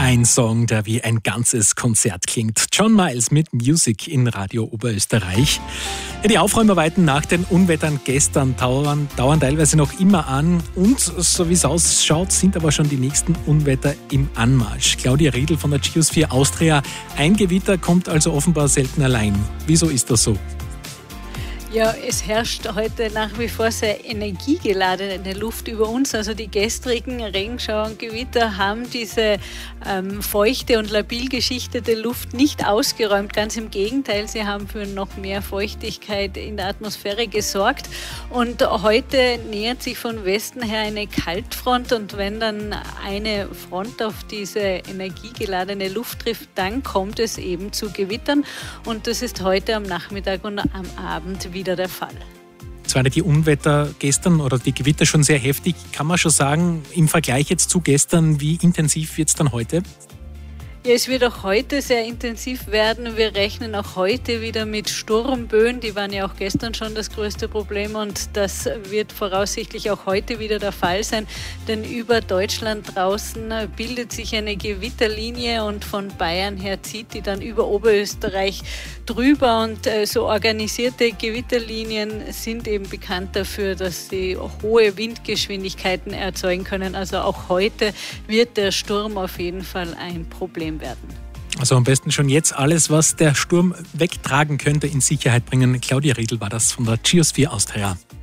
Ein Song, der wie ein ganzes Konzert klingt. John Miles mit Music in Radio Oberösterreich. Ja, die Aufräumarbeiten nach den Unwettern gestern dauern teilweise noch immer an. Und so wie es ausschaut, sind aber schon die nächsten Unwetter im Anmarsch. Claudia Riedl von der Geosphere Austria. Ein Gewitter kommt also offenbar selten allein. Wieso ist das so? Ja, es herrscht heute nach wie vor sehr energiegeladene Luft über uns. Also die gestrigen Regenschauer und Gewitter haben diese feuchte und labil geschichtete Luft nicht ausgeräumt. Ganz im Gegenteil, sie haben für noch mehr Feuchtigkeit in der Atmosphäre gesorgt. Und heute nähert sich von Westen her eine Kaltfront. Und wenn dann eine Front auf diese energiegeladene Luft trifft, dann kommt es eben zu Gewittern. Und das ist heute am Nachmittag und am Abend wieder der Fall. Es waren die Unwetter gestern oder die Gewitter schon sehr heftig. Kann man schon sagen, im Vergleich jetzt zu gestern, wie intensiv wird es dann heute? Ja, es wird auch heute sehr intensiv werden. Wir rechnen auch heute wieder mit Sturmböen. Die waren ja auch gestern schon das größte Problem und das wird voraussichtlich auch heute wieder der Fall sein. Denn über Deutschland draußen bildet sich eine Gewitterlinie und von Bayern her zieht die dann über Oberösterreich drüber. Und so organisierte Gewitterlinien sind eben bekannt dafür, dass sie hohe Windgeschwindigkeiten erzeugen können. Also auch heute wird der Sturm auf jeden Fall ein Problem werden. Also am besten schon jetzt alles, was der Sturm wegtragen könnte, in Sicherheit bringen. Claudia Riedl war das von der Geosphere Austria.